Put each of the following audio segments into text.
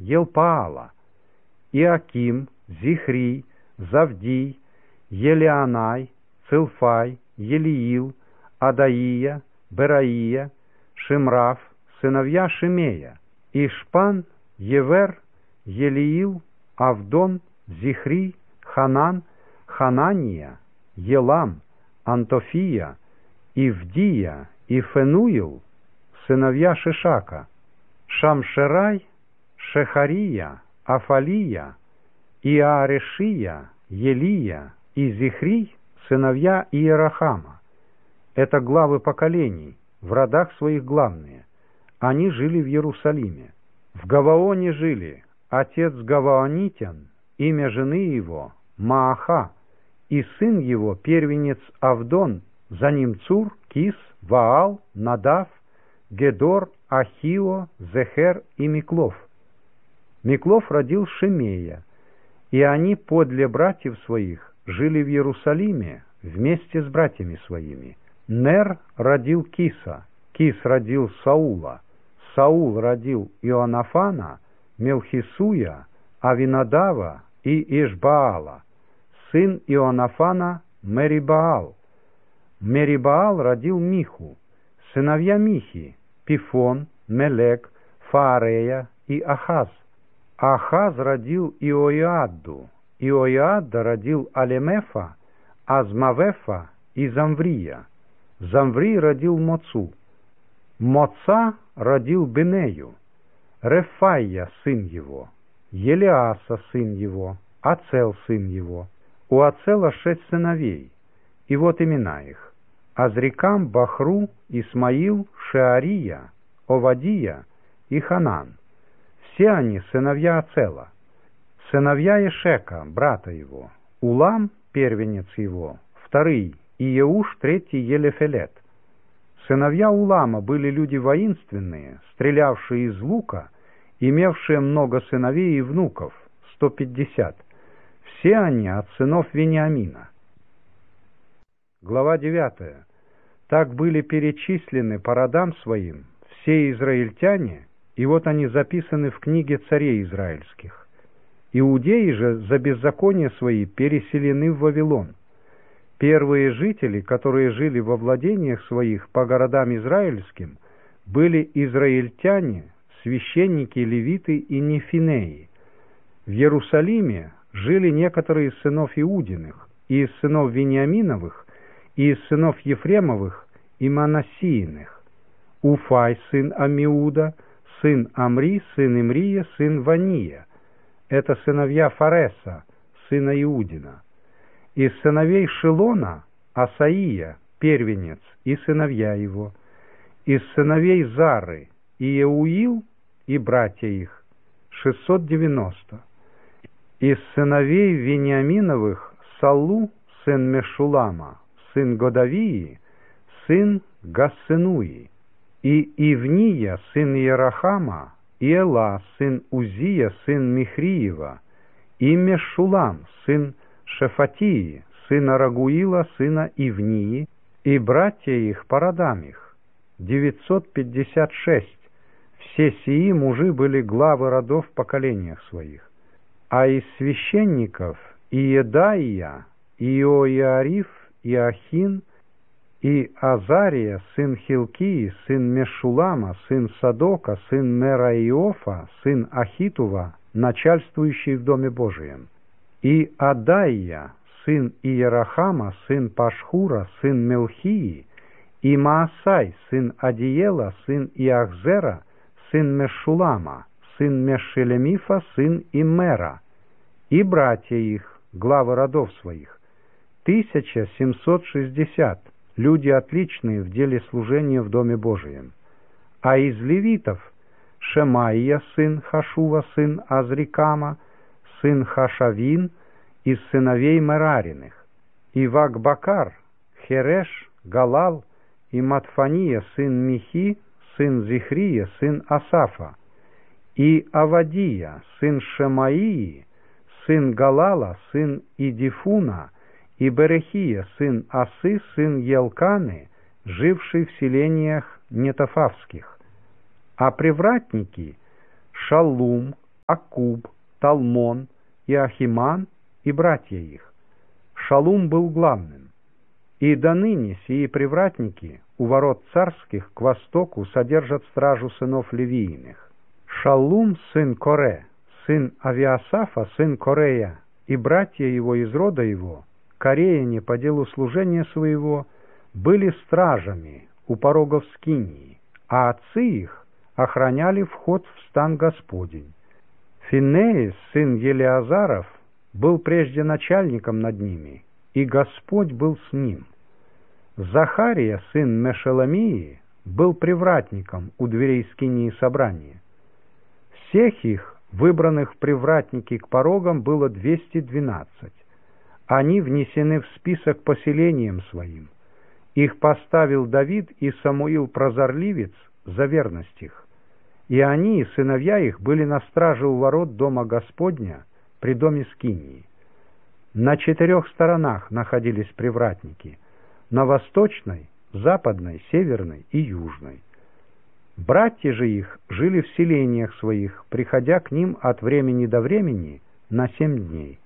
Елпаала, Иаким, Зихрий, Завдий, Елеанай, Цилфай, Елиил, Адаия, Бераия, Шимраф, сыновья Шимея, Ишпан, Евер, Елиил, Авдон, Зихри, Ханан, Ханания, Елам, Антофия, Ивдия и Фенуил, сыновья Шишака, Шамшерай, Шехария, Афалия, Иарешия, Елия и Зихри, сыновья Иерахама. Это главы поколений, в родах своих главные. Они жили в Иерусалиме. В Гаваоне жили отец Гаваонитян, имя жены его Мааха, и сын его первенец Авдон, за ним Цур, Кис, Ваал, Надав, Гедор, Ахио, Зехер и Миклов. Миклов родил Шимея, и они подле братьев своих жили в Иерусалиме вместе с братьями своими. Нер родил Киса, Кис родил Саула, Саул родил Иоаннафана, Мелхисуя, Авинадава и Ишбаала, сын Иоаннафана Мерибаал. Мерибаал родил Миху, сыновья Михи, Пифон, Мелек, Фаарея и Ахаз. Ахаз родил Иоиадду, Иоиадда родил Алемефа, Азмавефа и Замврия. Замврий родил Моцу. Моца родил Бенею, Рефайя сын его, Елеаса сын его, Ацел сын его. У Ацела 6 сыновей, и вот имена их: Азрикам, Бахру, Исмаил, Шеария, Овадия и Ханан. Все они сыновья Ацела. Сыновья Ешека, брата его: Улам, первенец его, вторый, и Еуш, третий, Елефелет. Сыновья Улама были люди воинственные, стрелявшие из лука, имевшие много сыновей и внуков, 150. Все они от сынов Вениамина. Глава 9. Так были перечислены по родам своим все израильтяне, и вот они записаны в книге царей израильских. Иудеи же за беззаконие свои переселены в Вавилон. Первые жители, которые жили во владениях своих по городам израильским, были израильтяне, священники, левиты и нефинеи. В Иерусалиме жили некоторые из сынов Иудиных, и из сынов Вениаминовых, и из сынов Ефремовых и Манассииных: Уфай, сын Амиуда, сын Амри, сын Имрия, сын Вания. Это сыновья Фареса, сына Иудина. Из сыновей Шилона Асаия, первенец, и сыновья его. Из сыновей Зары Иеуил и братья их 690. Из сыновей Вениаминовых Саллу, сын Мешулама, сын Годавии, сын Гассенуи. И Ивния, сын Иерахама, и Эла, сын Узия, сын Михриева, и Мешулам, сын Шефатии, сына Рагуила, сына Ивнии, и братья их по родам их 956. Все сии мужи были главы родов в поколениях своих. А из священников Иедаия, Иоиариф, Иохин, и Азария, сын Хилкии, сын Мешулама, сын Садока, сын Мераиофа, сын Ахитува, начальствующий в Доме Божием. И Адаия, сын Иерахама, сын Пашхура, сын Мелхии, и Маасай, сын Адиела, сын Иахзера, сын Мешулама, сын Мешелемифа, сын Иммера, и братья их, главы родов своих, 1760, люди отличные в деле служения в Доме Божием. А из левитов Шемаия, сын Хашува, сын Азрикама, сын Хашавин, из сыновей Мерариных, и Вакбакар, Хереш, Галал, и Матфания, сын Михи, сын Зихрия, сын Асафа, и Авадия, сын Шемаии, сын Галала, сын Идифуна, и Берехия, сын Асы, сын Елканы, живший в селениях нетофавских. А привратники Шаллум, Аккуб, Талмон и Ахиман и братья их. Шалум был главным. И до ныне сии привратники у ворот царских к востоку содержат стражу сынов Левииных. Шалум, сын Коре, сын Авиасафа, сын Корея, и братья его из рода его, кореяне по делу служения своего, были стражами у порогов скинии, а отцы их охраняли вход в стан Господень. Финеис, сын Елеазаров, был прежде начальником над ними, и Господь был с ним. Захария, сын Мешеламии, был привратником у дверей скинии собрания. Всех их, выбранных в привратники к порогам, было 212. Они внесены в список поселением своим. Их поставил Давид и Самуил прозорливец за верность их. И они, и сыновья их, были на страже у ворот дома Господня при доме скинии. На 4 сторонах находились привратники: на восточной, западной, северной и южной. Братья же их жили в селениях своих, приходя к ним от времени до времени на 7 дней.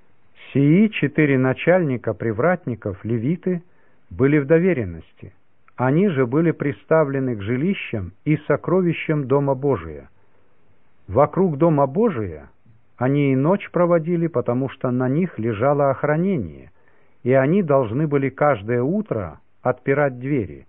Сии 4 начальника привратников, левиты, были в доверенности. Они же были приставлены к жилищам и сокровищам Дома Божия. Вокруг Дома Божия они и ночь проводили, потому что на них лежало охранение, и они должны были каждое утро отпирать двери.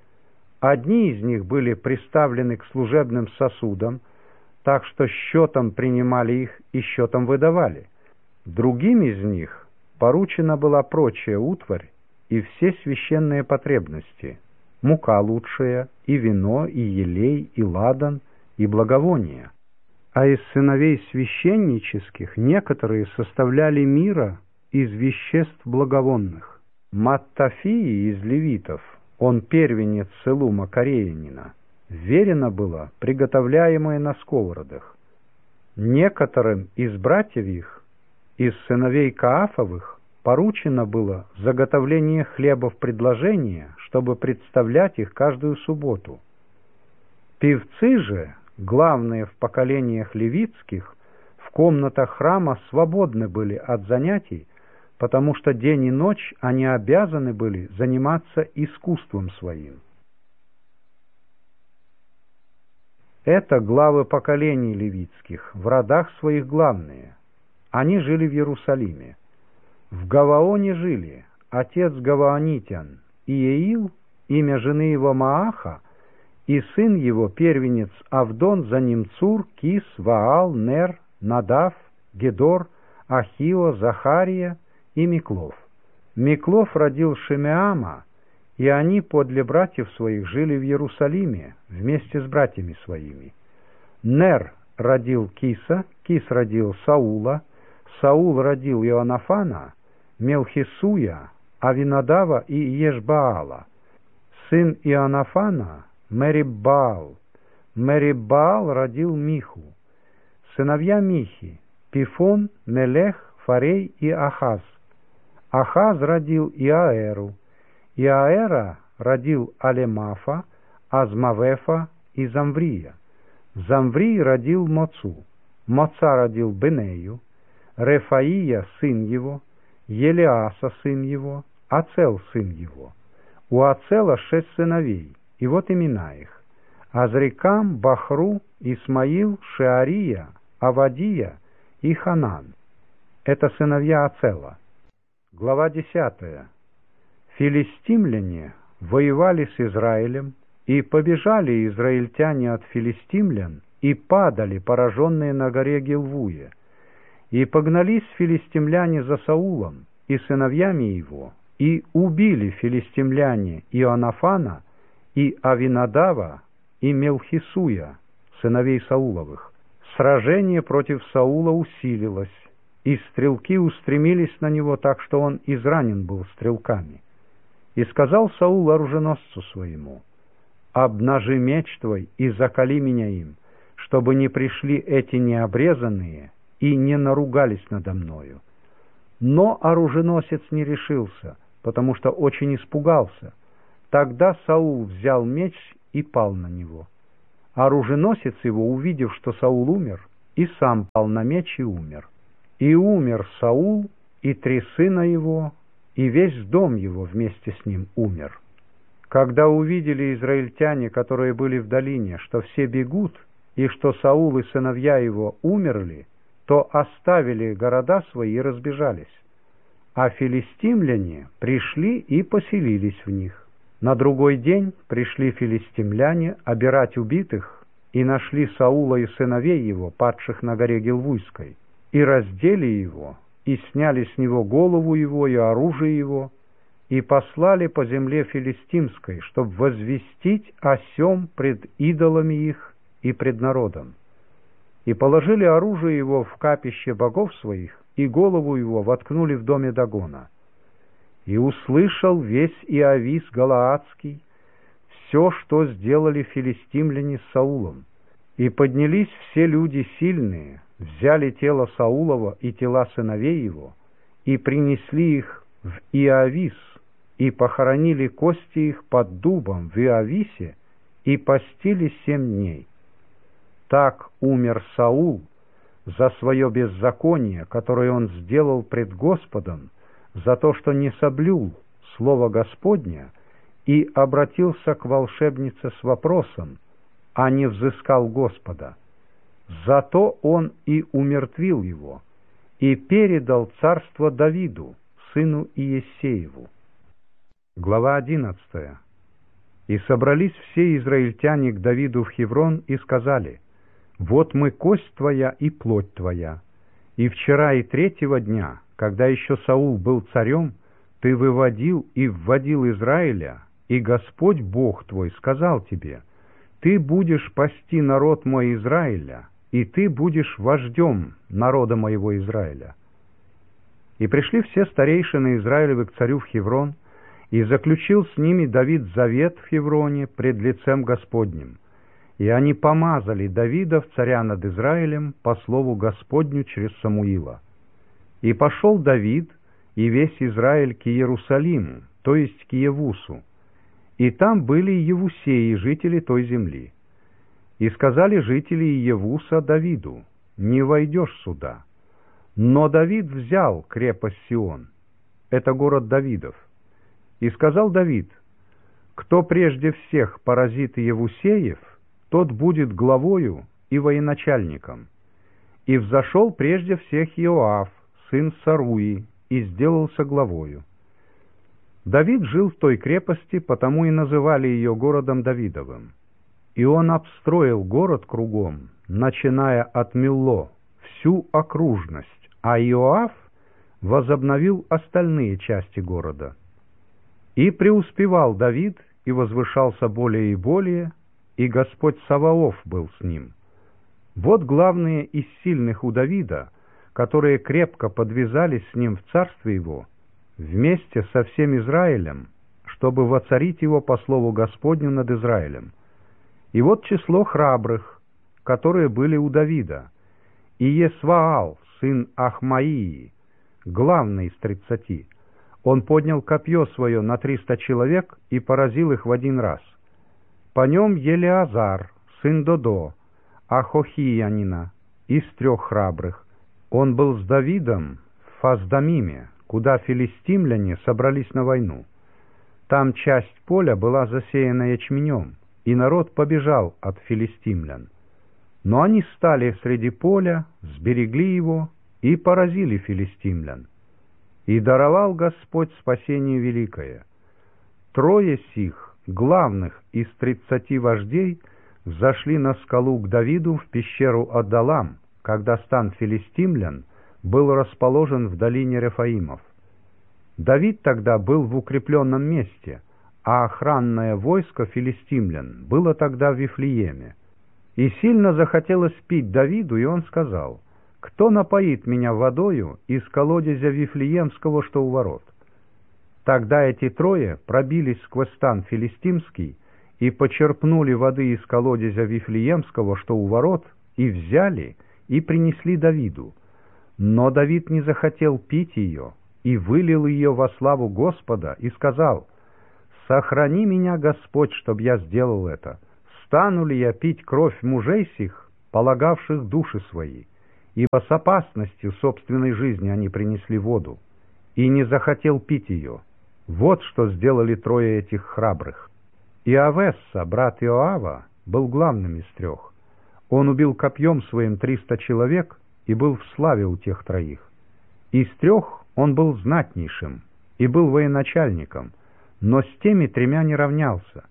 Одни из них были приставлены к служебным сосудам, так что счетом принимали их и счетом выдавали. Другим из них поручена была прочая утварь и все священные потребности: мука лучшая, и вино, и елей, и ладан, и благовония. А из сыновей священнических некоторые составляли мира из веществ благовонных. Маттафии из левитов, он первенец Селума кореянина, верено было приготовляемое на сковородах. Некоторым из братьев их, из сыновей Каафовых, поручено было заготовление хлебов предложения, чтобы представлять их каждую субботу. Певцы же, главные в поколениях левитских, в комнатах храма свободны были от занятий, потому что день и ночь они обязаны были заниматься искусством своим. Это главы поколений левитских, в родах своих главные. Они жили в Иерусалиме. В Гаваоне жили отец Гаваонитян Иеил, имя жены его Мааха, и сын его первенец Авдон, за ним Цур, Кис, Ваал, Нер, Надав, Гедор, Ахио, Захария и Миклов. Миклов родил Шимеама, и они подле братьев своих жили в Иерусалиме вместе с братьями своими. Нер родил Киса, Кис родил Саула, Саул родил Иоаннафана, Мелхисуя, Авинадава и Ешбаала. Сын Иоаннафана — Мериббаал. Мериббаал родил Миху. Сыновья Михи — Пифон, Мелех, Фарей и Ахаз. Ахаз родил Иаэру. Иаэра родил Алемафа, Азмавефа и Замврия. Замврий родил Моцу. Моца родил Бенею. Рефаия сын его, Елеаса сын его, Ацел сын его. У Ацела 6 сыновей, и вот имена их: Азрикам, Бахру, Исмаил, Шеария, Авадия и Ханан. Это сыновья Ацела. Глава 10. Филистимляне воевали с Израилем, и побежали израильтяне от филистимлян, и падали, пораженные на горе Гилвуе. И погнались филистимляне за Саулом и сыновьями его, и убили филистимляне Иоаннафана, и Авинадава, и Мелхисуя, сыновей Сауловых. Сражение против Саула усилилось, и стрелки устремились на него так, что он изранен был стрелками. И сказал Саул оруженосцу своему: «Обнажи меч твой и закали меня им, чтобы не пришли эти необрезанные и не наругались надо мною». Но оруженосец не решился, потому что очень испугался. Тогда Саул взял меч и пал на него. Оруженосец его, увидев, что Саул умер, и сам пал на меч и умер. И умер Саул, и 3 сына его, и весь дом его вместе с ним умер. Когда увидели израильтяне, которые были в долине, что все бегут, и что Саул и сыновья его умерли, то оставили города свои и разбежались. А филистимляне пришли и поселились в них. На другой день пришли филистимляне обирать убитых, и нашли Саула и сыновей его, падших на горе Гилвуйской, и раздели его, и сняли с него голову его и оружие его, и послали по земле филистимской, чтобы возвестить о сем пред идолами их и пред народом. И положили оружие его в капище богов своих, и голову его воткнули в доме Дагона. И услышал весь Иовис Галаадский все, что сделали филистимляне с Саулом. И поднялись все люди сильные, взяли тело Саулова и тела сыновей его, и принесли их в Иовис, и похоронили кости их под дубом в Иовисе, и постили 7 дней. Так умер Саул за свое беззаконие, которое он сделал пред Господом, за то, что не соблюл слово Господня и обратился к волшебнице с вопросом, а не взыскал Господа. Зато он и умертвил его, и передал царство Давиду, сыну Иессееву. Глава 11. И собрались все израильтяне к Давиду в Хеврон и сказали: «Вот мы кость твоя и плоть твоя. И вчера и 3-го дня, когда еще Саул был царем, ты выводил и вводил Израиля, и Господь Бог твой сказал тебе: ты будешь пасти народ мой Израиля, и ты будешь вождем народа моего Израиля». И пришли все старейшины Израилевы к царю в Хеврон, и заключил с ними Давид завет в Хевроне пред лицем Господним. И они помазали Давида в царя над Израилем по слову Господню через Самуила. И пошел Давид и весь Израиль к Иерусалиму, то есть к Иевусу. И там были Иевусеи, жители той земли. И сказали жители Иевуса Давиду: «Не войдешь сюда». Но Давид взял крепость Сион, это город Давидов. И сказал Давид: «Кто прежде всех поразит Иевусеев, тот будет главою и военачальником». И взошел прежде всех Иоав, сын Саруи, и сделался главою. Давид жил в той крепости, потому и называли ее городом Давидовым. И он обстроил город кругом, начиная от Милло, всю окружность, а Иоав возобновил остальные части города. И преуспевал Давид, и возвышался более и более, и Господь Саваоф был с ним. Вот главные из сильных у Давида, которые крепко подвязались с ним в царстве его, вместе со всем Израилем, чтобы воцарить его по слову Господню над Израилем. И вот число храбрых, которые были у Давида: Иесваал, сын Ахмаии, главный из 30. Он поднял копье свое на 300 человек и поразил их в один раз. По нем Елеазар, сын Додо, Ахохиянина, из 3 храбрых. Он был с Давидом в Фаздамиме, куда филистимляне собрались на войну. Там часть поля была засеяна ячменем, и народ побежал от филистимлян. Но они стали среди поля, сберегли его и поразили филистимлян. И даровал Господь спасение великое. 3 сих, главных из 30 вождей, зашли на скалу к Давиду в пещеру Адалам, когда стан филистимлян был расположен в долине Рефаимов. Давид тогда был в укрепленном месте, а охранное войско филистимлян было тогда в Вифлееме. И сильно захотелось пить Давиду, и он сказал: «Кто напоит меня водою из колодезя Вифлеемского, что у ворот?» Тогда эти 3 пробились сквозь стан филистимский и почерпнули воды из колодезя Вифлеемского, что у ворот, и взяли, и принесли Давиду. Но Давид не захотел пить ее, и вылил ее во славу Господа, и сказал: «Сохрани меня, Господь, чтоб я сделал это. Стану ли я пить кровь мужей сих полагавших души свои, ибо с опасностью собственной жизни они принесли воду, и не захотел пить ее. Вот что сделали трое этих храбрых. Иовесса, брат Иоава, был главным из трех. Он убил копьем своим 300 человек и был в славе у тех троих. Из трех он был знатнейшим и был военачальником, но с теми тремя не равнялся.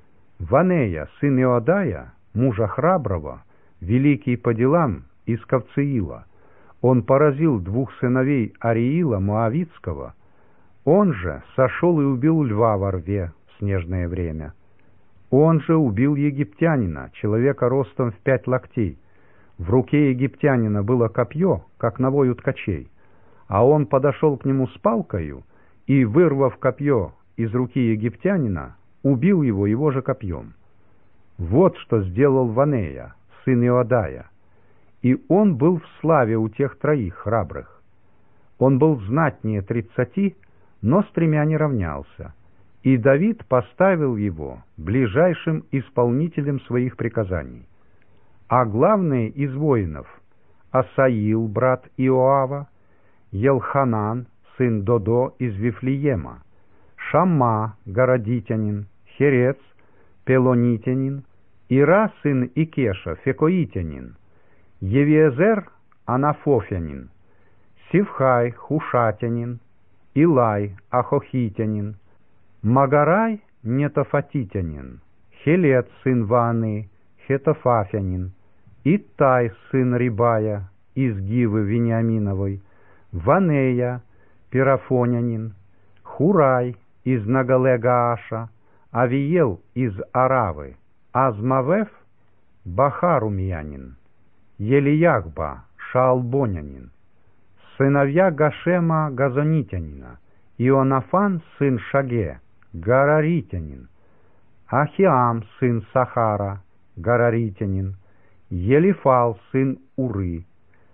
Ванея, сын Иодая, мужа храброго, великий по делам, из Кавциила. Он поразил двух сыновей Ариила Моавитского. Он же сошел и убил льва во рве в снежное время. Он же убил египтянина, человека ростом в 5 локтей. В руке египтянина было копье, как навой у ткачей, а он подошел к нему с палкою и, вырвав копье из руки египтянина, убил его же копьем. Вот что сделал Ванея, сын Иодая, и он был в славе у тех троих храбрых. Он был знатнее 30, но с тремя не равнялся, и Давид поставил его ближайшим исполнителем своих приказаний. А главные из воинов — Асаил, брат Иоава, Елханан, сын Додо из Вифлеема, Шамма, городитянин, Херец, пелонитянин, Ира, сын Икеша, фекоитянин, Евиезер, анафофянин, Сивхай, хушатянин, Илай, ахохитянин, Магарай, нетофатитянин, Хелет, сын Ваны, хетофафянин, Иттай, сын Рибая, из Гивы Вениаминовой, Ванея, пирафонянин, Хурай, из Нагалегааша, Авиел, из Аравы, Азмавеф, Бахарумьянин, Елиягба, шаалбонянин, сыновья Гашема Газонитянина, Ионафан, сын Шаге, Гараритянин, Ахиам, сын Сахара, Гараритянин, Елифал, сын Уры,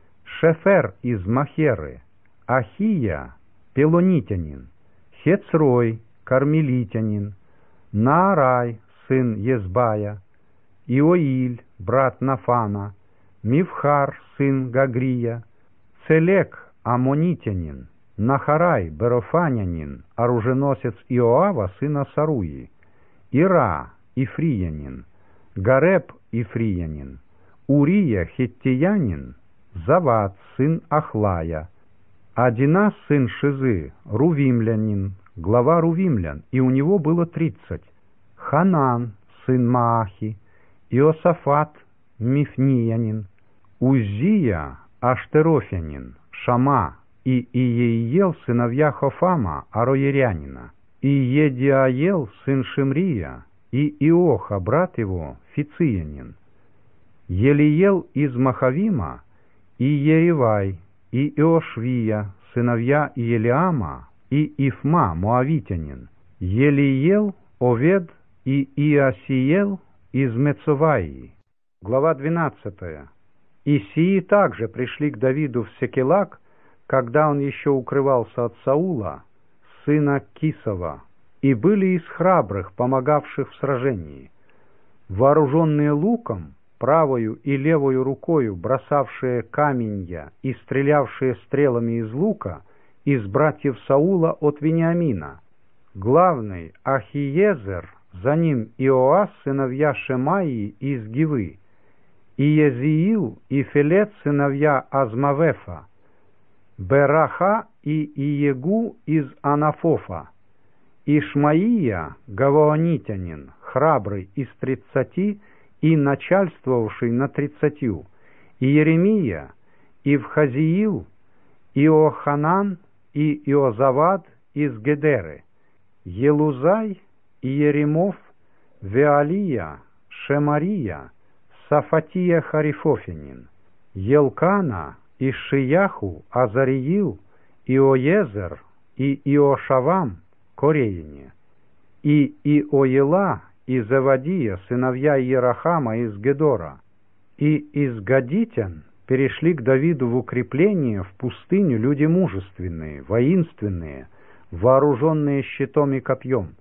Шефер из Махеры, Ахия, пелонитянин, Хецрой, кармелитянин, Наарай, сын Езбая, Иоиль, брат Нафана, Мивхар, сын Гагрия, Целек, амонитянин, Нахарай, берофанянин, оруженосец Иоава, сына Саруи, Ира, ифриянин, Гареб, ифриянин, Урия, хиттиянин, Завад, сын Ахлая, Адина, сын Шизы, рувимлянин, глава рувимлян, и у него было 30, Ханан, сын Маахи, Иосафат, мифниянин, Узия, аштерофянин, Шама и Иеиел, сыновья Хофама, ароерянина, и Едиаел, сын Шимрия, и Иоха, брат его, фициянин, Елиел из Махавима, и Еревай, и Иошвия, сыновья Елиама, и Ифма, моавитянин, Елиел, Овед и Иосиел из Мецоваи. Глава 12. И сии также пришли к Давиду в Секелак, когда он еще укрывался от Саула, сына Кисова, и были из храбрых, помогавших в сражении, вооруженные луком, правою и левою рукою бросавшие каменья и стрелявшие стрелами из лука, из братьев Саула от Вениамина. Главный Ахиезер, за ним Иоас, сыновья Шемаии из Гивы, и Езиил и Фелет, сыновья Азмавефа, Бераха и Иегу из Анафофа, Ишмаия, гаваонитянин, храбрый из 30 и начальствовавший на 30, и Еремия, и Вхазиил, Иоханан и Иозавад из Гедеры, Елузай и Еремов, Веалия, Шемария, Сафатия Харифофинин, Елкана и Шияху, Азариил, Иоезер и Иошавам, Кореяне, и Иоела и Завадия, сыновья Иерахама из Гедора, и из Гадитян перешли к Давиду в укрепление в пустыню люди мужественные, воинственные, вооруженные щитом и копьем,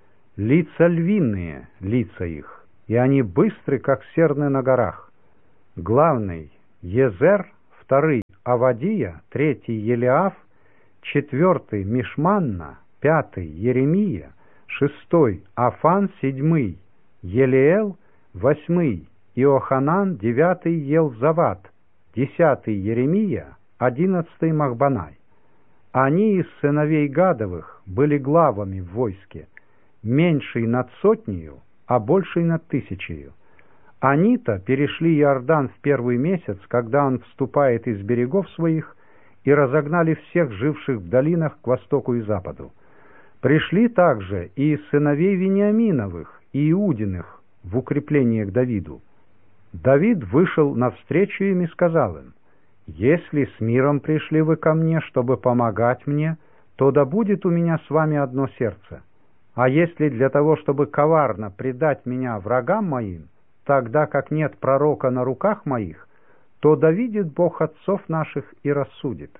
лица львиные, лица их, и они быстры, как серны на горах. главный Езер, второй Авадия, третий Елиаф, четвертый Мишманна, пятый Еремия, шестой Афан, седьмый Елиэл, восьмый Иоханан, девятый Елзават, десятый Еремия, одиннадцатый Махбанай. Они из сыновей Гадовых были главами в войске, меньший над сотнею, а больший над тысячею. Они-то перешли Иордан в первый месяц, когда он вступает из берегов своих, и разогнали всех живших в долинах к востоку и западу. Пришли также и из сыновей Вениаминовых и Иудиных в укрепление к Давиду. Давид вышел навстречу им и сказал им: «Если с миром пришли вы ко мне, чтобы помогать мне, то да будет у меня с вами одно сердце. А если для того, чтобы коварно предать меня врагам моим, тогда как нет пророка на руках моих, то да видит Бог отцов наших и рассудит».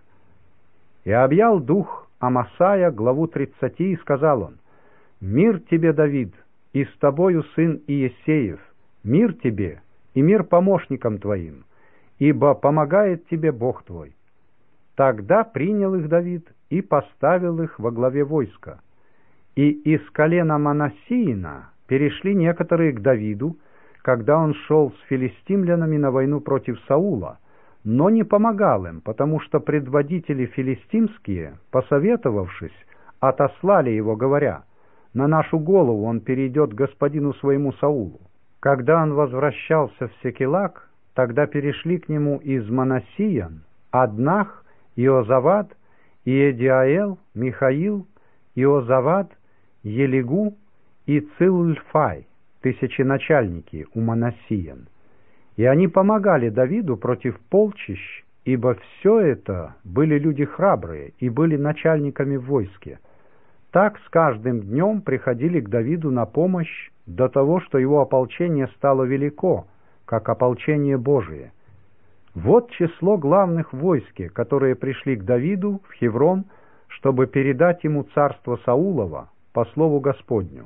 И объял дух Амасая, главу 30, и сказал он: «Мир тебе, Давид, и с тобою сын Иессеев, мир тебе и мир помощникам твоим, ибо помогает тебе Бог твой». Тогда принял их Давид и поставил их во главе войска. И из колена Манассиина перешли некоторые к Давиду, когда он шел с филистимлянами на войну против Саула, но не помогал им, потому что предводители филистимские, посоветовавшись, отослали его, говоря: «На нашу голову он перейдет к господину своему Саулу». Когда он возвращался в Секелак, тогда перешли к нему из Манассиян Аднах, Иозавад, Иедиаэл, Михаил, Иозавад, Елигу и Цилфай, тысяченачальники у Манассиян. И они помогали Давиду против полчищ, ибо все это были люди храбрые и были начальниками в войске. Так с каждым днем приходили к Давиду на помощь до того, что его ополчение стало велико, как ополчение Божие. Вот число главных в войске, которые пришли к Давиду в Хеврон, чтобы передать ему царство Саулова по слову Господню.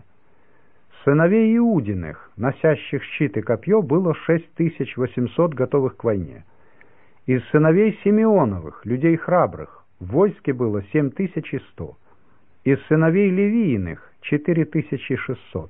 Сыновей Иудиных, носящих щит и копье, было 6800 готовых к войне. Из сыновей Симеоновых, людей храбрых, в войске было 7100. Из сыновей Левииных 4600.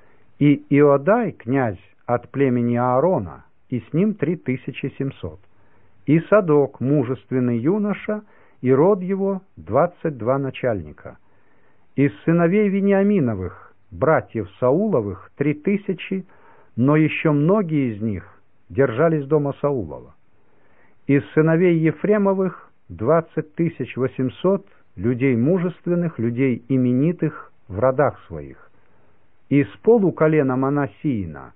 И Иодай, князь от племени Аарона, и с ним 3700. И Садок, мужественный юноша, и род его 22 начальника. Из сыновей Вениаминовых, братьев Сауловых, 3000, но еще многие из них держались дома Саулова. Из сыновей Ефремовых 20 800 людей мужественных, людей именитых в родах своих. Из полуколена Манассиина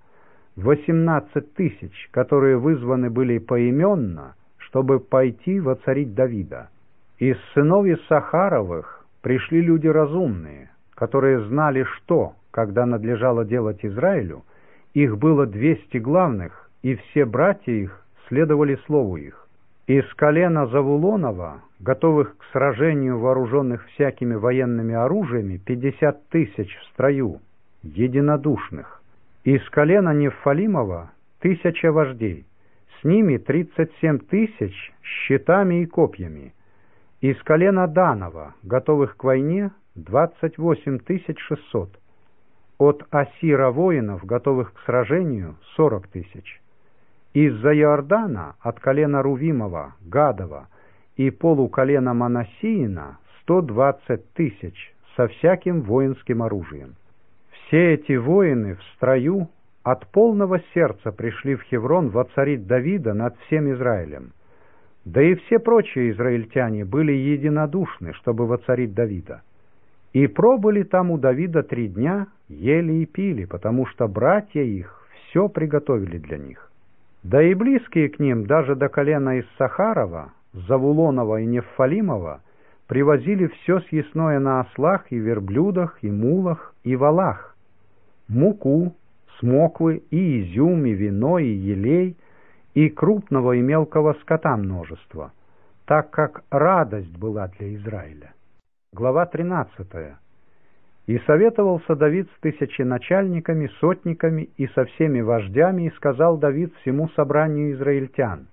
18 000, которые вызваны были поименно, чтобы пойти воцарить Давида. Из сынов Иссахаровых пришли люди разумные, которые знали, что, когда надлежало делать Израилю, их было 200 главных, и все братья их следовали слову их. Из колена Завулонова, готовых к сражению, вооруженных всякими военными оружиями, 50 000 в строю, единодушных. Из колена Нефалимова 1000 вождей, с ними 37 000 щитами и копьями. Из колена Данова, готовых к войне, 28 600. От Асира воинов, готовых к сражению, 40 000. Из-за Иордана, от колена Рувимова, Гадова и полуколена Манассиина 120 000 со всяким воинским оружием. Все эти воины в строю от полного сердца пришли в Хеврон воцарить Давида над всем Израилем. Да и все прочие израильтяне были единодушны, чтобы воцарить Давида. И пробыли там у Давида 3 дня, ели и пили, потому что братья их все приготовили для них. Да и близкие к ним, даже до колена Иссахарова, Завулонова и Нефалимова, привозили все съестное на ослах и верблюдах, и мулах, и валах, муку, смоквы, и изюм, и вино, и елей, и крупного и мелкого скота множество, так как радость была для Израиля. Глава 13. И советовался Давид с тысяченачальниками, сотниками и со всеми вождями, и сказал Давид всему собранию израильтян: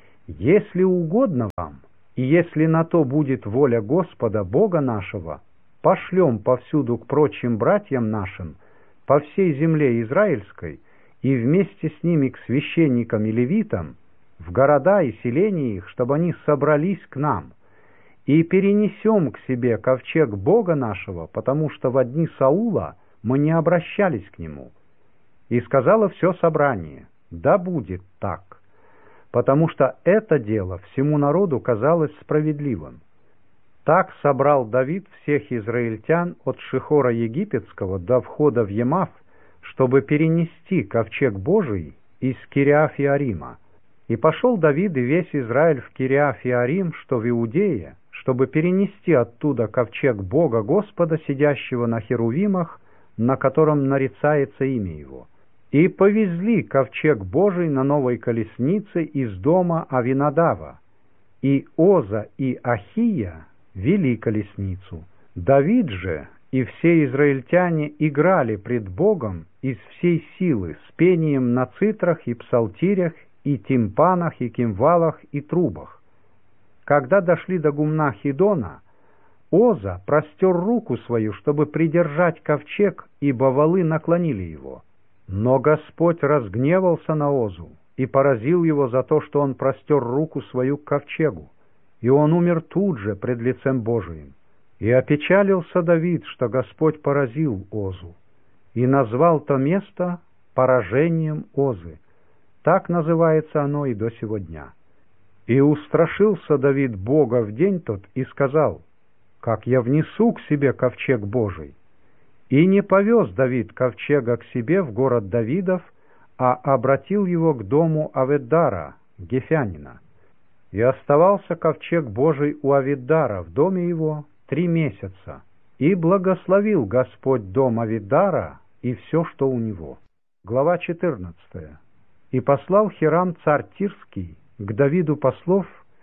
«Если угодно вам, и если на то будет воля Господа, Бога нашего, пошлем повсюду к прочим братьям нашим по всей земле израильской, и вместе с ними к священникам и левитам, в города и селения их, чтобы они собрались к нам, и перенесем к себе ковчег Бога нашего, потому что в дни Саула мы не обращались к нему». И сказало все собрание: «Да будет так», потому что это дело всему народу казалось справедливым. Так собрал Давид всех израильтян от Шихора Египетского до входа в Емав, чтобы перенести ковчег Божий из Кириаф-Иарима. И пошел Давид и весь Израиль в Кириаф-Иарим, что в Иудее, чтобы перенести оттуда ковчег Бога Господа, сидящего на херувимах, на котором нарицается имя Его. И повезли ковчег Божий на новой колеснице из дома Авинадава. И Оза и Ахия вели колесницу. Давид же и все израильтяне играли пред Богом из всей силы с пением на цитрах и псалтирях и тимпанах и кимвалах и трубах. Когда дошли до гумна Хидона, Оза простер руку свою, чтобы придержать ковчег, ибо валы наклонили его. Но Господь разгневался на Озу и поразил его за то, что он простер руку свою к ковчегу, и он умер тут же пред лицем Божиим. И опечалился Давид, что Господь поразил Озу, и назвал то место поражением Озы. Так называется оно и до сего дня. И устрашился Давид Бога в день тот и сказал: «Как я внесу к себе ковчег Божий?» И не повез Давид ковчега к себе в город Давидов, а обратил его к дому Авиддара, гефянина. И оставался ковчег Божий у Авиддара в доме его 3 месяца, и благословил Господь дом Авиддара и все, что у него. Глава 14. И послал Хирам царь Тирский к Давиду послов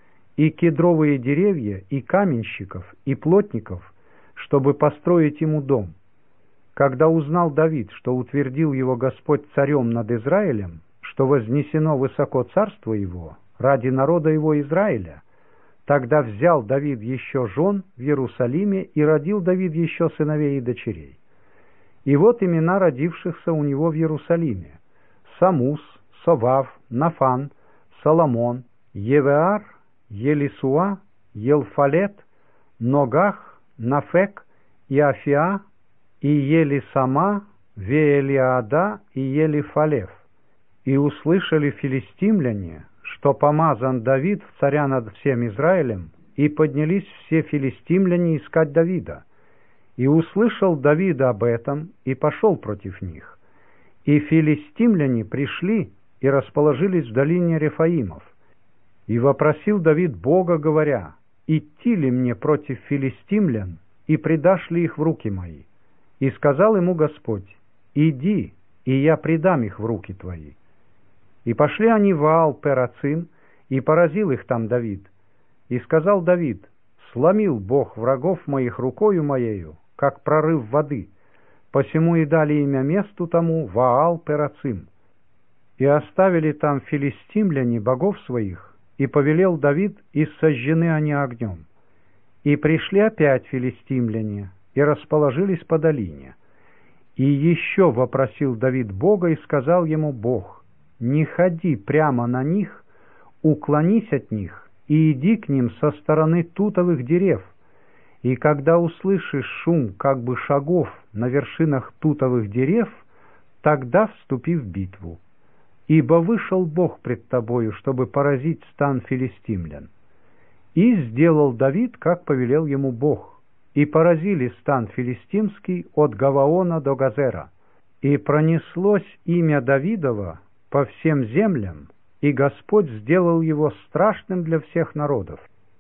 и кедровые деревья, и каменщиков, и плотников, чтобы построить ему дом. Когда узнал Давид, что утвердил его Господь царем над Израилем, что вознесено высоко царство его ради народа его Израиля, тогда взял Давид еще жен в Иерусалиме, и родил Давид еще сыновей и дочерей. И вот имена родившихся у него в Иерусалиме: Самус, Совав, Нафан, Соломон, Евеар, Елисуа, Елфалет, Ногах, Нафек, Иафиа, и Елисама, Веэлиада и Елифалев. И услышали филистимляне, что помазан Давид в царя над всем Израилем, и поднялись все филистимляне искать Давида. И услышал Давид об этом, и пошел против них. И филистимляне пришли и расположились в долине Рефаимов. И вопросил Давид Бога, говоря: «Идти ли мне против филистимлян, и предашь ли их в руки мои?» И сказал ему Господь: «Иди, и я предам их в руки твои». И пошли они в Ваал-Перацим, и поразил их там Давид. И сказал Давид: «Сломил Бог врагов моих рукою моею, как прорыв воды». Посему и дали имя месту тому Ваал-Перацим. И оставили там филистимляне богов своих, и повелел Давид, и сожжены они огнем. И пришли опять филистимляне, и расположились по долине. И еще вопросил Давид Бога, и сказал ему Бог: «Не ходи прямо на них, уклонись от них, и иди к ним со стороны тутовых дерев. И когда услышишь шум как бы шагов на вершинах тутовых дерев, тогда вступи в битву. Ибо вышел Бог пред тобою, чтобы поразить стан филистимлян». И сделал Давид, как повелел ему Бог, и поразили стан филистимский от Гаваона до Газера. И пронеслось имя Давидова по всем землям, и Господь сделал его страшным для всех народов.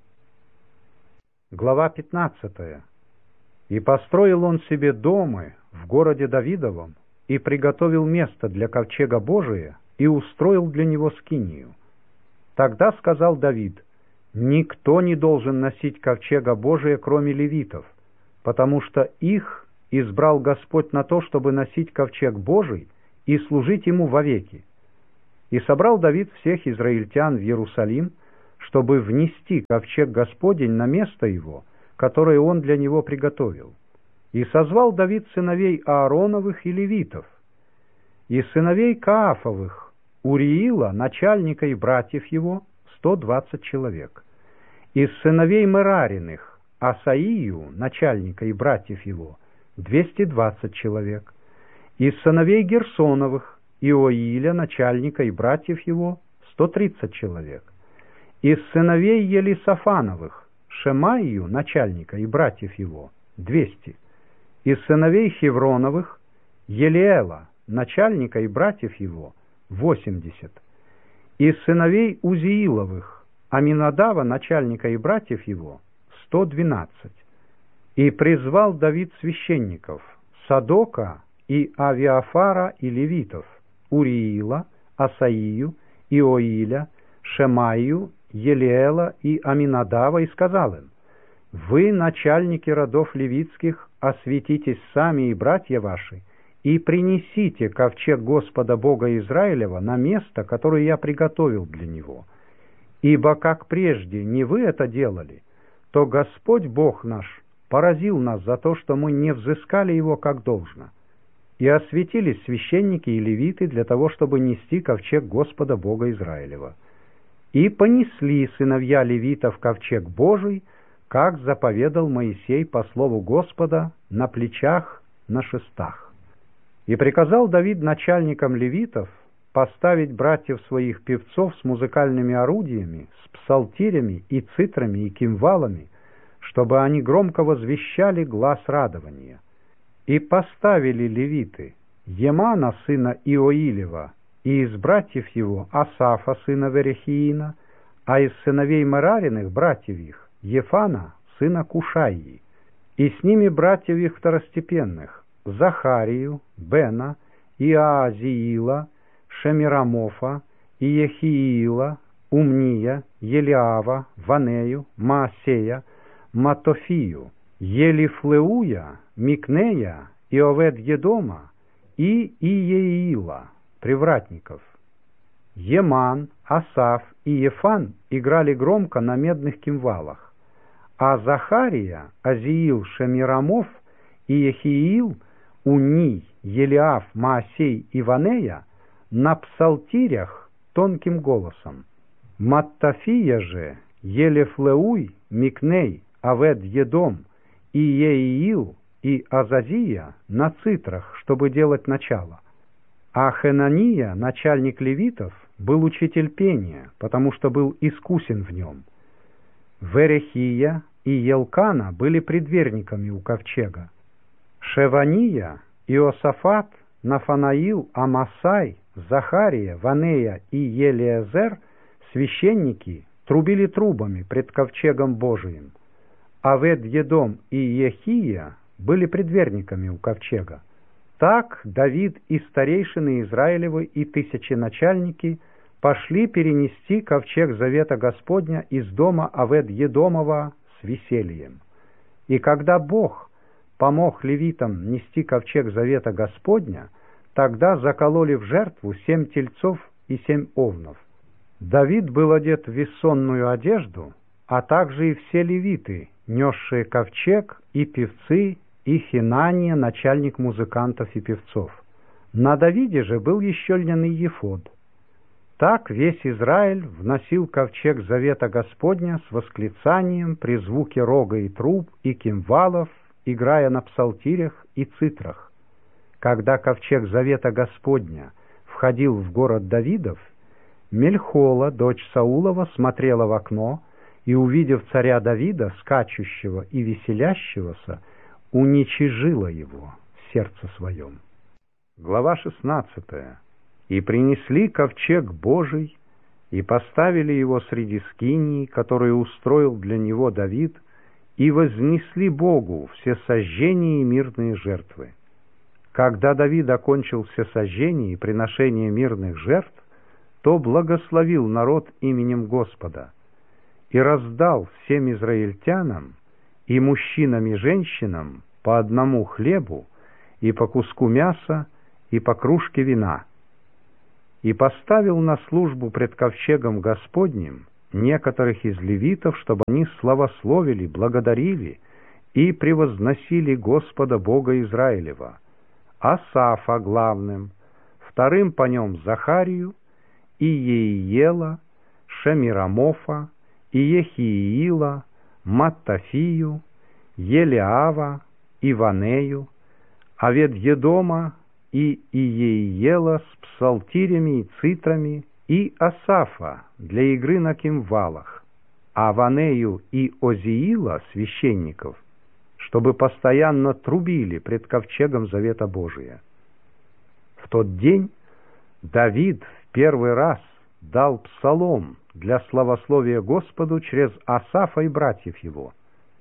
Глава 15. И построил он себе дома в городе Давидовом, и приготовил место для ковчега Божия, и устроил для него скинию. Тогда сказал Давид: «Никто не должен носить ковчега Божия, кроме левитов, потому что их избрал Господь на то, чтобы носить ковчег Божий и служить ему вовеки. И собрал Давид всех израильтян в Иерусалим, чтобы внести ковчег Господень на место его, которое он для него приготовил. И созвал Давид сыновей Аароновых и левитов, и сыновей Каафовых, Уриила, начальника и братьев его, 120 человек, из сыновей Мерариных, Асаию, начальника и братьев его, 220 человек, из сыновей Герсоновых, Иоиля, начальника и братьев его, 130 человек, из сыновей Елисафановых, Шемаию, начальника и братьев его, 200, из сыновей Хевроновых, Елиэла, начальника и братьев его, 80, из сыновей Узииловых, Аминадава, начальника и братьев его, 112. И призвал Давид священников, Садока и Авиафара и левитов, Уриила, Асаию, Иоиля, Шемаию, Елиэла и Аминадава, и сказал им: «Вы, начальники родов левитских, осветитесь сами и братья ваши, и принесите ковчег Господа Бога Израилева на место, которое я приготовил для него. Ибо как прежде не вы это делали, то Господь Бог наш поразил нас за то, что мы не взыскали его как должно». И осветились священники и левиты для того, чтобы нести ковчег Господа Бога Израилева. И понесли сыновья левитов ковчег Божий, как заповедал Моисей по слову Господа, на плечах, на шестах. И приказал Давид начальникам левитов поставить братьев своих певцов с музыкальными орудиями, с псалтирями и цитрами и кимвалами, чтобы они громко возвещали глас радования. И поставили левиты Емана, сына Иоилева, и из братьев его Асафа, сына Верехиина, а из сыновей Мерариных, братьев их, Ефана, сына Кушаии, и с ними братьев их второстепенных, Захарию, Бена, Иаазиила, Шемирамофа, Иехиила, Умния, Елиава, Ванею, Маасея, Матофию, Елифлеуя, Микнея, Иовед-Едома и Иеила, привратников. Еман, Асаф и Ефан играли громко на медных кимвалах, а Захария, Азиил, Шемирамов и Ехиил, Уний, Елиав, Маасей и Ванея на псалтирях тонким голосом. Маттафия же, Елефлеуй, Микней, Авед-Едом, и Еиил, и Азазия на цитрах, чтобы делать начало. А Хенания, начальник левитов, был учитель пения, потому что был искусен в нем. Верехия и Елкана были предверниками у ковчега. Шевания, Иосафат, Нафанаил, Амасай, Захария, Ванея и Елиезер, священники, трубили трубами пред ковчегом Божиим. Авед-Едом и Ехия были предверниками у ковчега. Так Давид и старейшины Израилевы и тысяченачальники пошли перенести ковчег завета Господня из дома Авед-Едомова с весельем. И когда Бог помог левитам нести ковчег завета Господня, тогда закололи в жертву 7 тельцов и 7 овнов. Давид был одет в вессонную одежду, а также и все левиты, несшие ковчег, и певцы, и Хинания, начальник музыкантов и певцов. На Давиде же был еще льняный ефод. Так весь Израиль вносил ковчег завета Господня с восклицанием при звуке рога и труб и кимвалов, играя на псалтирях и цитрах. Когда ковчег завета Господня входил в город Давидов, Мельхола, дочь Саулова, смотрела в окно и, увидев царя Давида, скачущего и веселящегося, уничижила его в сердце своем. Глава 16. «И принесли ковчег Божий, и поставили его среди скинии, которые устроил для него Давид, и вознесли Богу все сожжения и мирные жертвы. Когда Давид окончил все сожжения и приношения мирных жертв, то благословил народ именем Господа и раздал всем израильтянам, и мужчинам, и женщинам, по одному хлебу, и по куску мяса, и по кружке вина. И поставил на службу пред ковчегом Господним некоторых из левитов, чтобы они славословили, благодарили и превозносили Господа Бога Израилева, Асафа главным, вторым по нем Захарию, и Иеела, Шемирамофа, и Ехиила, Маттафию, Елиава, Иванею, Овед-Едома и Иеела с псалтирями и цитрами, и Асафа для игры на кимвалах, а Ванею и Озиила, священников, чтобы постоянно трубили пред ковчегом Завета Божия. В тот день Давид в первый раз дал псалом для славословия Господу через Асафа и братьев его.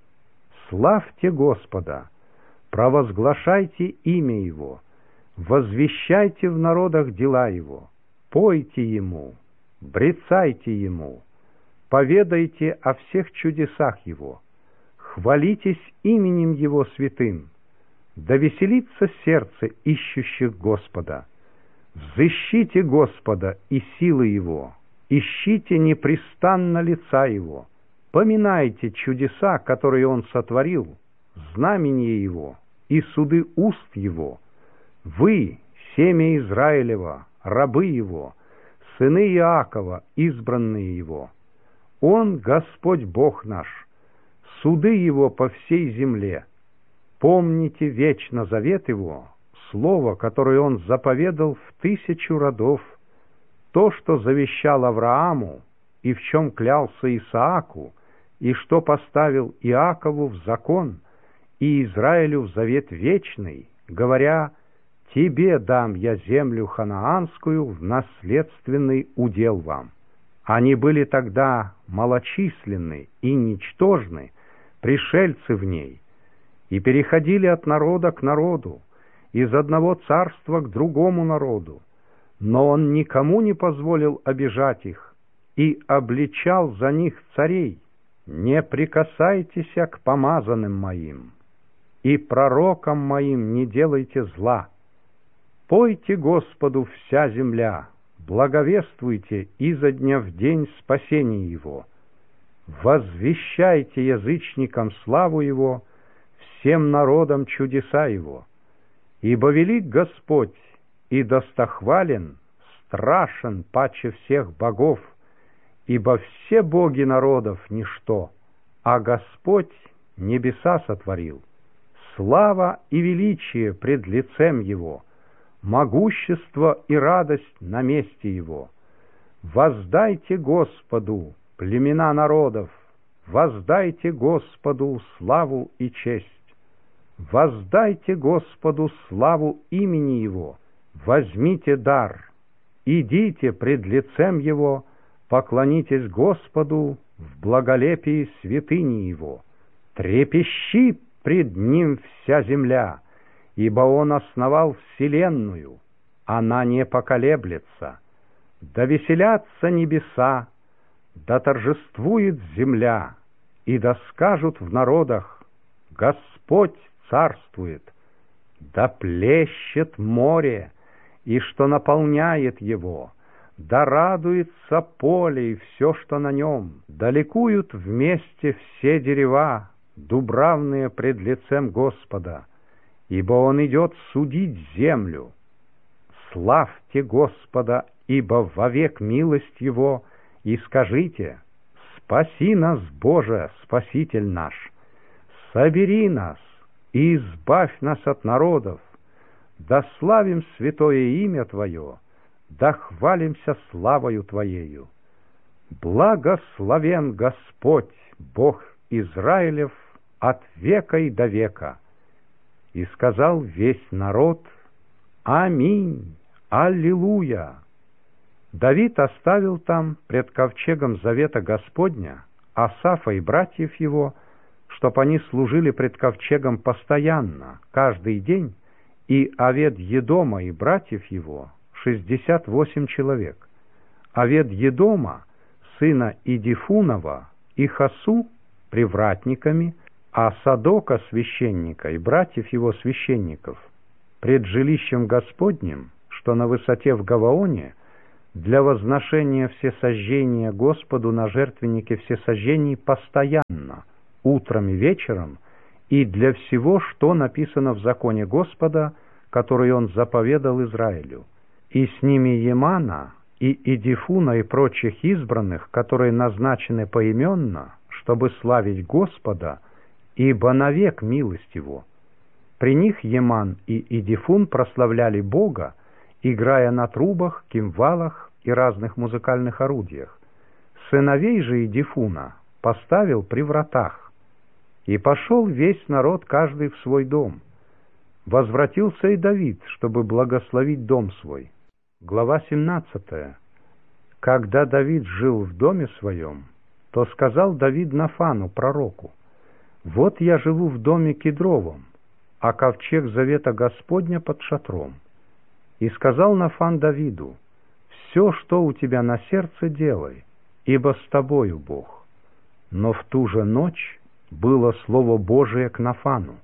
«Славьте Господа, провозглашайте имя Его, возвещайте в народах дела Его, пойте Ему, брецайте Ему, поведайте о всех чудесах Его, хвалитесь именем Его святым, да веселится сердце ищущих Господа. Взыщите Господа и силы Его, ищите непрестанно лица Его, поминайте чудеса, которые Он сотворил, знамения Его и суды уст Его. Вы, семя Израилева, рабы Его, сыны Иакова, избранные Его. Он, Господь Бог наш, суды Его по всей земле. Помните вечно завет Его, слово, которое Он заповедал в 1000 родов, то, что завещал Аврааму, и в чем клялся Исааку, и что поставил Иакову в закон, и Израилю в завет вечный, говоря: «Тебе дам я землю ханаанскую в наследственный удел вам». Они были тогда малочисленны и ничтожны, пришельцы в ней, и переходили от народа к народу, из одного царства к другому народу, но Он никому не позволил обижать их и обличал за них царей: «Не прикасайтесь к помазанным моим, и пророкам моим не делайте зла. Пойте Господу вся земля, благовествуйте изо дня в день спасение Его, возвещайте язычникам славу Его, всем народам чудеса Его. Ибо велик Господь и достохвален, страшен паче всех богов, ибо все боги народов ничто, а Господь небеса сотворил. Слава и величие пред лицем Его, могущество и радость на месте Его. Воздайте Господу, племена народов, воздайте Господу славу и честь. Воздайте Господу славу имени Его, возьмите дар, идите пред лицем Его, поклонитесь Господу в благолепии святыни Его. Трепещи пред Ним вся земля, ибо Он основал вселенную, она не поколеблется. Да веселятся небеса, да торжествует земля, и да скажут в народах: Господь царствует. Да плещет море, и что наполняет его, да радуется поле и все, что на нем, да ликуют вместе все дерева, дубравные пред лицем Господа, ибо Он идет судить землю. Славьте Господа, ибо вовек милость Его, и скажите: спаси нас, Боже, Спаситель наш, собери нас и избавь нас от народов, да славим святое имя Твое, да хвалимся славою Твоею. Благословен Господь, Бог Израилев, от века и до века. И сказал весь народ: Аминь, Аллилуйя. Давид оставил там пред ковчегом завета Господня Асафа и братьев его, чтоб они служили пред ковчегом постоянно, каждый день, и Овед-Едома и братьев его 68 человек. Овед-Едома, сына Идифунова, и Хасу привратниками, а Садока священника и братьев его священников пред жилищем Господним, что на высоте в Гаваоне, для возношения всесожжения Господу на жертвеннике всесожжений постоянно, утром и вечером, и для всего, что написано в законе Господа, который Он заповедал Израилю, и с ними Емана, и Идифуна, и прочих избранных, которые назначены поименно, чтобы славить Господа, ибо навек милость Его. При них Еман и Идифун прославляли Бога, играя на трубах, кимвалах и разных музыкальных орудиях. Сыновей же Идифуна поставил при вратах. И пошел весь народ, каждый в свой дом. Возвратился и Давид, чтобы благословить дом свой. Глава 17. Когда Давид жил в доме своем, то сказал Давид Нафану, пророку: «Вот я живу в доме кедровом, а ковчег завета Господня под шатром». И сказал Нафан Давиду: «Все, что у тебя на сердце, делай, ибо с тобою Бог». Но в ту же ночь было слово Божие к Нафану: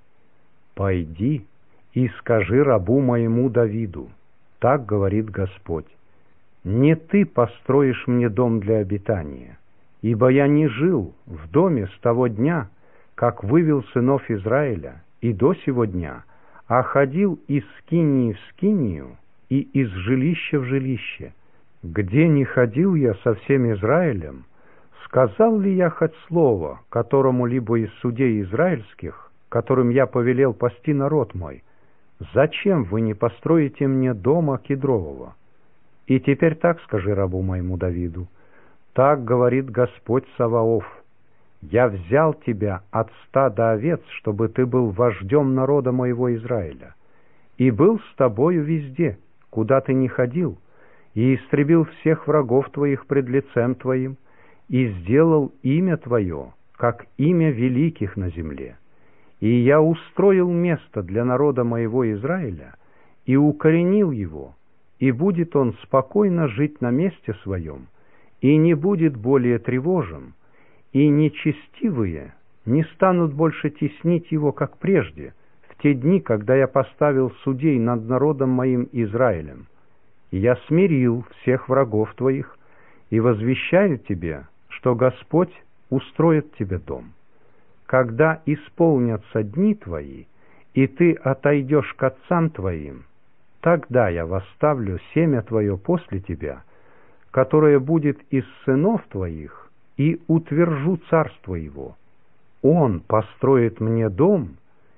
«Пойди и скажи рабу моему Давиду, так говорит Господь: не ты построишь мне дом для обитания, ибо я не жил в доме с того дня, как вывел сынов Израиля, и до сего дня, а ходил из скинии в скинию и из жилища в жилище. Где не ходил я со всем Израилем, сказал ли я хоть слово которому-либо из судей израильских, которым я повелел пасти народ мой: зачем вы не построите мне дома кедрового? И теперь так скажи рабу моему Давиду: так говорит Господь Саваоф: я взял тебя от стада овец, чтобы ты был вождем народа моего Израиля, и был с тобою везде, куда ты не ходил, и истребил всех врагов твоих пред лицем твоим, и сделал имя твое, как имя великих на земле. И я устроил место для народа моего Израиля, и укоренил его, и будет он спокойно жить на месте своем, и не будет более тревожен, и нечестивые не станут больше теснить его, как прежде, в те дни, когда я поставил судей над народом моим Израилем. И я смирил всех врагов твоих, и возвещаю тебе, что Господь устроит тебе дом. Когда исполнятся дни твои, и ты отойдешь к отцам твоим, тогда я восставлю семя твое после тебя, которое будет из сынов твоих, и утвержу царство его. Он построит мне дом,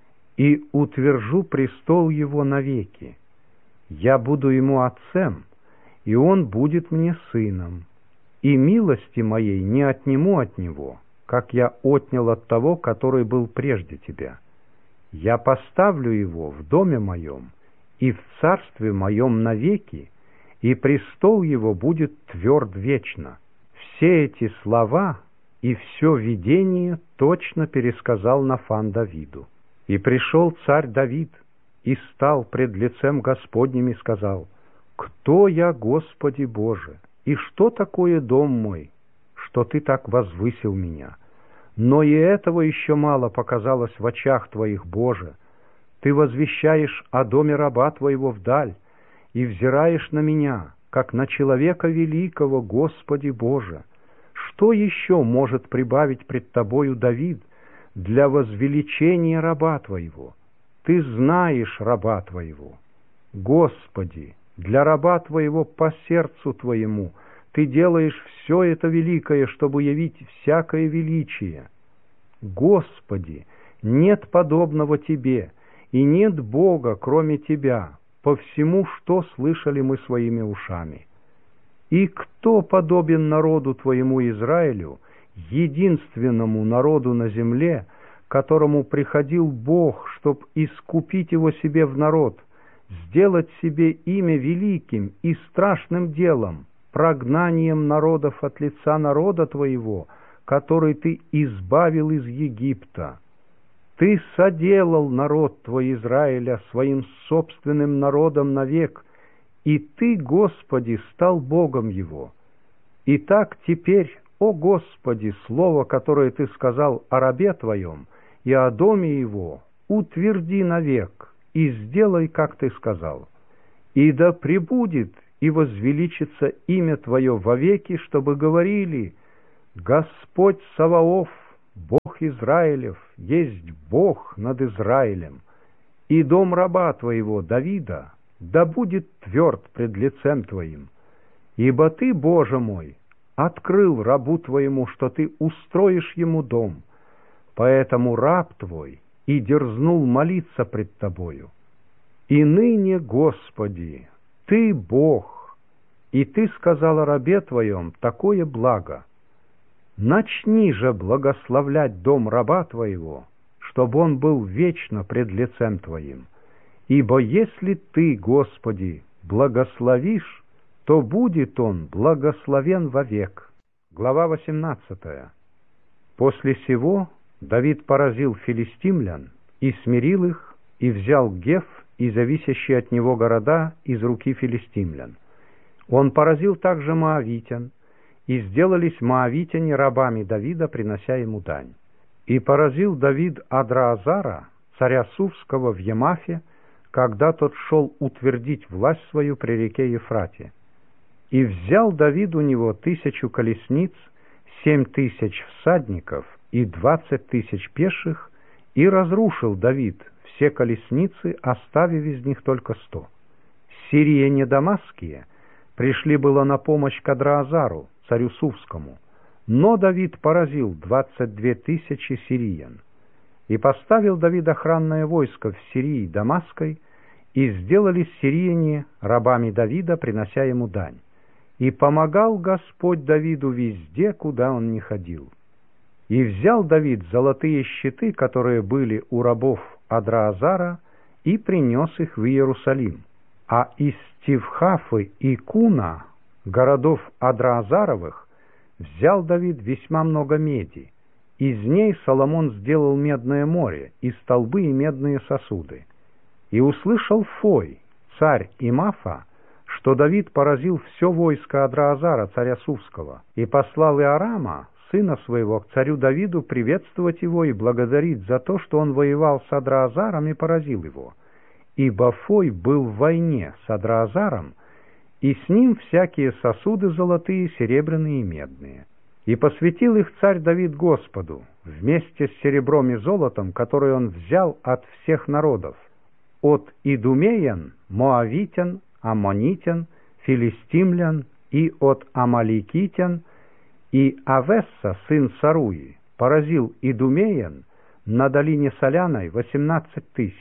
и утвержу престол его навеки. Я буду ему отцем, и он будет мне сыном, и милости моей не отниму от него, как я отнял от того, который был прежде тебя. Я поставлю его в доме моем и в царстве моем навеки, и престол его будет тверд вечно». Все эти слова и все видение точно пересказал Нафан Давиду. И пришел царь Давид, и стал пред лицем Господним, и сказал: «Кто я, Господи Боже, и что такое дом мой, что ты так возвысил меня? Но и этого еще мало показалось в очах твоих, Боже. Ты возвещаешь о доме раба твоего вдаль, и взираешь на меня, как на человека великого, Господи Боже. Что еще может прибавить пред тобою Давид для возвеличения раба твоего? Ты знаешь раба твоего. Господи, для раба твоего по сердцу твоему ты делаешь все это великое, чтобы явить всякое величие. Господи, нет подобного тебе, и нет Бога, кроме тебя, по всему, что слышали мы своими ушами. И кто подобен народу твоему Израилю, единственному народу на земле, которому приходил Бог, чтоб искупить его себе в народ, сделать себе имя великим и страшным делом, прогнанием народов от лица народа твоего, который ты избавил из Египта? Ты соделал народ твой Израиля своим собственным народом навек, и ты, Господи, стал Богом его. Итак, теперь, о Господи, слово, которое ты сказал о рабе твоем, и о доме его утверди навек, и сделай, как ты сказал. И да пребудет и возвеличится имя Твое вовеки, чтобы говорили: Господь Саваоф, Бог Израилев, есть Бог над Израилем, и дом раба Твоего Давида да будет тверд пред лицем Твоим. Ибо Ты, Боже мой, открыл рабу Твоему, что Ты устроишь ему дом, поэтому раб Твой и дерзнул молиться пред Тобою. И ныне, Господи, Ты Бог, и Ты сказал о рабе Твоем такое благо. Начни же благословлять дом раба Твоего, чтобы он был вечно пред лицем Твоим. Ибо если Ты, Господи, благословишь, то будет он благословен вовек. Глава 18. После сего Давид поразил филистимлян и смирил их, и взял Геф и зависящие от него города из руки филистимлян. Он поразил также моавитян, и сделались моавитяне рабами Давида, принося ему дань. И поразил Давид Адраазара, царя Сувского, в Емафе, когда тот шел утвердить власть свою при реке Ефрате. И взял Давид у него 1000 колесниц, 7000 всадников и 20 000 пеших, и разрушил Давид все колесницы, оставив из них только 100. Сирияне дамасские пришли было на помощь к Адраазару, царю Сувскому, но Давид поразил 22 000 сириян. И поставил Давид охранное войско в Сирии Дамасской, и сделались сирияне рабами Давида, принося ему дань. И помогал Господь Давиду везде, куда он ни ходил. И взял Давид золотые щиты, которые были у рабов Адраазара, и принес их в Иерусалим. А из Тивхафы и Куна, городов Адраазаровых, взял Давид весьма много меди. Из ней Соломон сделал медное море, и столбы, и медные сосуды. И услышал Фой, царь Имафа, что Давид поразил все войско Адраазара, царя Сувского, и послал Иорама, сына своего, к царю Давиду приветствовать его и благодарить за то, что он воевал с Адраазаром и поразил его. Ибо Фой был в войне с Адраазаром, и с ним всякие сосуды золотые, серебряные и медные. И посвятил их царь Давид Господу, вместе с серебром и золотом, которые он взял от всех народов, от идумеян, моавитян, аммонитян, филистимлян, и от амаликитян, и Авесса, сын Саруи, поразил идумеян на долине Соляной 18 000,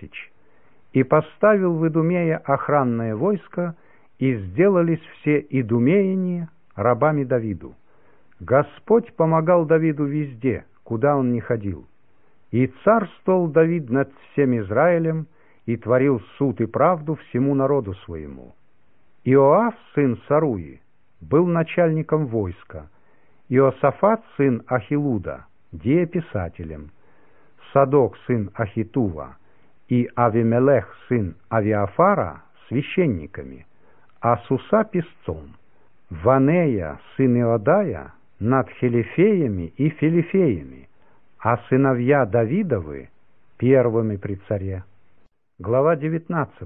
и поставил в Идумее охранное войско, и сделались все идумеяне рабами Давиду. Господь помогал Давиду везде, куда он ни ходил. И царствовал Давид над всем Израилем, и творил суд и правду всему народу своему. Иоав, сын Саруи, был начальником войска, Иосафат, сын Ахилуда, дееписателем, Садок, сын Ахитува, и Авимелех, сын Авиафара, священниками, а Суса песцом, Ванея, сын Иодая, над хелифеями и филифеями, а сыновья Давидовы первыми при царе. Глава 19.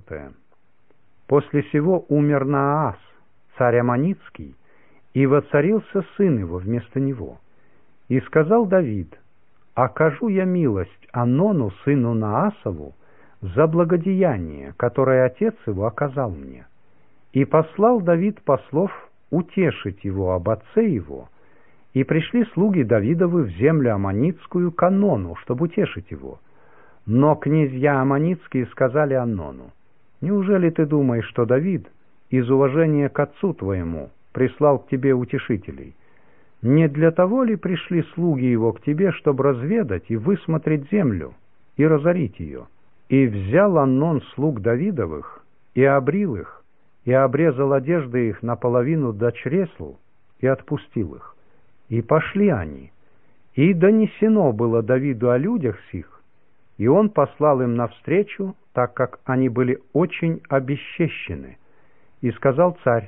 После сего умер Наас, царь Аммонитский, и воцарился сын его вместо него. И сказал Давид: «Окажу я милость Анону, сыну Наасову, за благодеяние, которое отец его оказал мне». И послал Давид послов утешить его об отце его, и пришли слуги Давидовы в землю Аммонитскую к Анону, чтобы утешить его. Но князья Аммонитские сказали Анону: «Неужели ты думаешь, что Давид из уважения к отцу твоему прислал к тебе утешителей? Не для того ли пришли слуги его к тебе, чтобы разведать и высмотреть землю и разорить ее?» И взял Анон слуг Давидовых и обрил их, и обрезал одежды их наполовину до чресл, и отпустил их. И пошли они, и донесено было Давиду о людях сих, и он послал им навстречу, так как они были очень обесчещены. И сказал царь: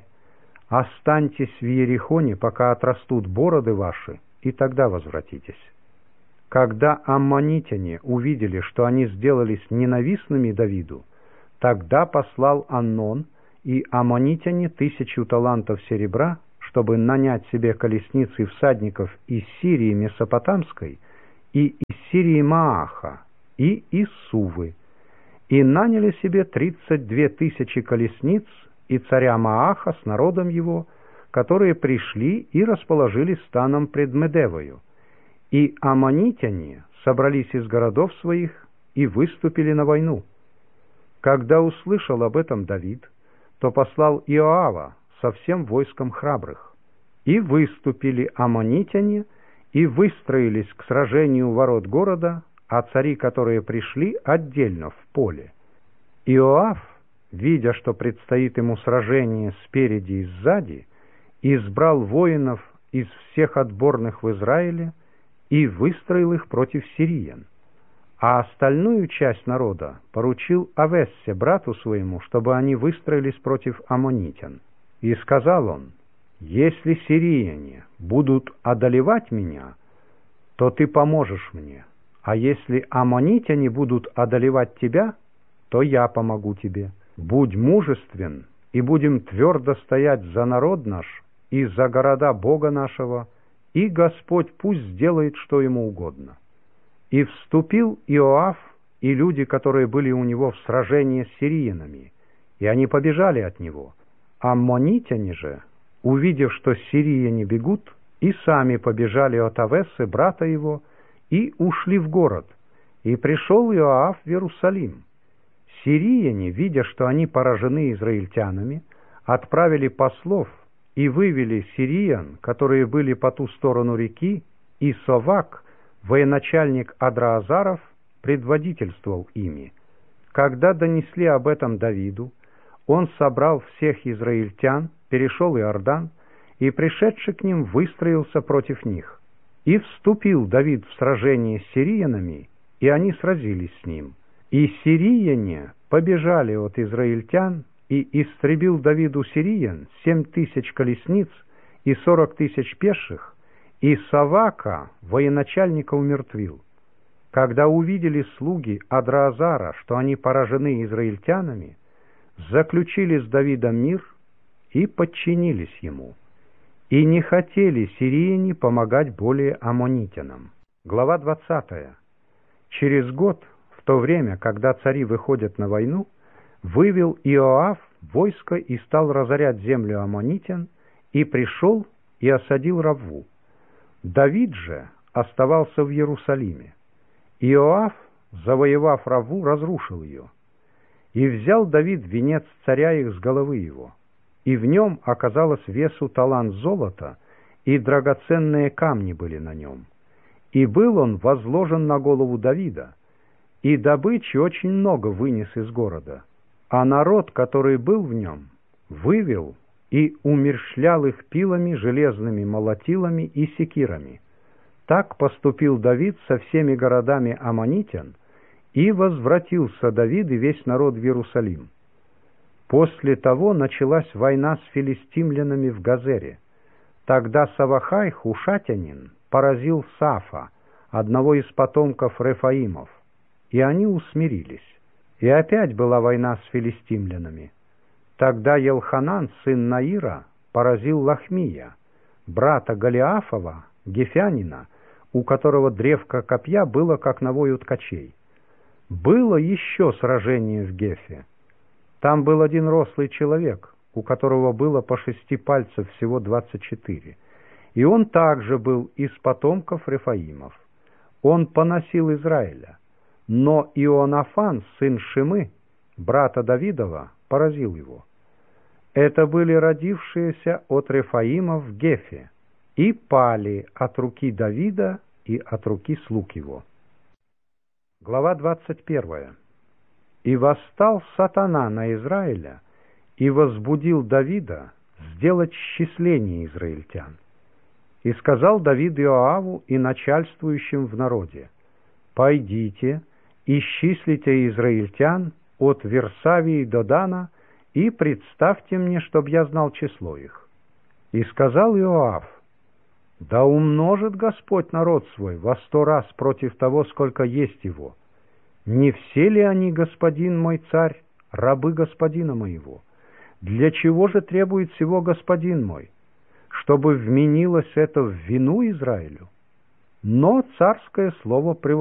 «Останьтесь в Иерихоне, пока отрастут бороды ваши, и тогда возвратитесь». Когда аммонитяне увидели, что они сделались ненавистными Давиду, тогда послал Амнон и аммонитяне 1000 талантов серебра, чтобы нанять себе колесниц и всадников из Сирии Месопотамской и из Сирии Мааха и из Сувы, и наняли себе 32 000 колесниц и царя Мааха с народом его, которые пришли и расположились станом пред Медевою. И аммонитяне собрались из городов своих и выступили на войну. Когда услышал об этом Давид, то послал Иоава со всем войском храбрых. И выступили аммонитяне, и выстроились к сражению у ворот города, а цари, которые пришли, отдельно в поле. Иоав, видя, что предстоит ему сражение спереди и сзади, избрал воинов из всех отборных в Израиле и выстроил их против сириян. А остальную часть народа поручил Авессе, брату своему, чтобы они выстроились против аммонитян. И сказал он: «Если сирияне будут одолевать меня, то ты поможешь мне, а если аммонитяне будут одолевать тебя, то я помогу тебе. Будь мужествен, и будем твердо стоять за народ наш и за города Бога нашего, и Господь пусть сделает, что ему угодно». И вступил Иоав и люди, которые были у него в сражении с сирийянами, и они побежали от него. Аммонитяне же, увидев, что сирияне бегут, и сами побежали от Авессы, брата его, и ушли в город. И пришел Иоав в Иерусалим. Сирияне, видя, что они поражены израильтянами, отправили послов и вывели сириян, которые были по ту сторону реки, и Совак, военачальник Адраазаров, предводительствовал ими. Когда донесли об этом Давиду, он собрал всех израильтян, перешел Иордан, и, пришедший к ним, выстроился против них. И вступил Давид в сражение с сириянами, и они сразились с ним. И сирияне побежали от израильтян, и истребил Давиду сириян 7000 колесниц и 40 000 пеших, и Совака, военачальника, умертвил. Когда увидели слуги Адраазара, что они поражены израильтянами, заключили с Давидом мир и подчинились ему. И не хотели сирияне помогать более аммонитянам. Глава 20. Через год, в то время, когда цари выходят на войну, вывел Иоав войско и стал разорять землю аммонитян, и пришел и осадил Равву. Давид же оставался в Иерусалиме. Иоав, завоевав Равву, разрушил ее. И взял Давид венец царя их с головы его, и в нем оказалось весу талант золота, и драгоценные камни были на нем. И был он возложен на голову Давида, и добычи очень много вынес из города, а народ, который был в нем, вывел и умерщвлял их пилами, железными молотилами и секирами. Так поступил Давид со всеми городами аммонитян, и возвратился Давид и весь народ в Иерусалим. После того началась война с филистимлянами в Газере. Тогда Савахай, хушатянин, поразил Сафа, одного из потомков Рефаимов, и они усмирились. И опять была война с филистимлянами. Тогда Елханан, сын Наира, поразил Лахмия, брата Голиафова, гефянина, у которого древко копья было как навой у ткачей. Было еще сражение в Гефе. Там был один рослый человек, у которого было по 6 пальцев всего 24, и он также был из потомков Рефаимов. Он поносил Израиля, но Ионафан, сын Шимы, брата Давидова, поразил его. Это были родившиеся от Рефаима в Гефе, и пали от руки Давида и от руки слуг его. Глава 21. «И восстал сатана на Израиля, и возбудил Давида сделать счисление израильтян. И сказал Давид Иоаву и начальствующим в народе: пойдите, исчислите израильтян от Версавии до Дана, и представьте мне, чтоб я знал число их. И сказал Иоав: Да умножит Господь народ свой во 100 раз против того, сколько есть его. Не все ли они, господин мой царь, рабы господина моего? Для чего же требует всего господин мой? Чтобы вменилось это в вину Израилю? Но царское слово превосходит